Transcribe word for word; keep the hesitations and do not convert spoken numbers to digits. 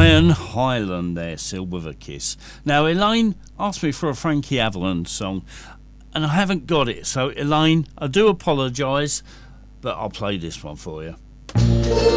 Brian Hyland there, still with a kiss. Now, Elaine asked me for a Frankie Avalon song, and I haven't got it. So, Elaine, I do apologise, but I'll play this one for you.